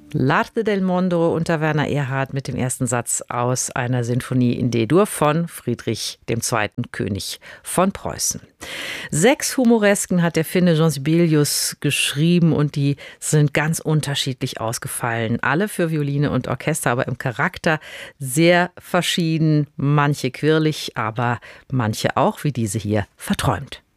L'arte del mondo unter Werner Erhard mit dem ersten Satz aus einer Sinfonie in D-Dur von Friedrich II., König von Preußen. 6 Humoresken hat der Finne Jean Sibelius geschrieben und die sind ganz unterschiedlich ausgefallen. Alle für Violine und Orchester, aber im Charakter sehr verschieden. Manche quirlig, aber manche auch, wie diese hier, verträumt.